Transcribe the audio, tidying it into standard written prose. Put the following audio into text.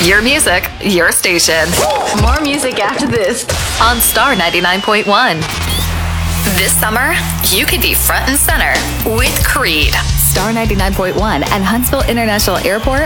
Your music, your station. More music after this On Star 99.1. This summer, you could be front and center with Creed. Star 99.1 and Huntsville International Airport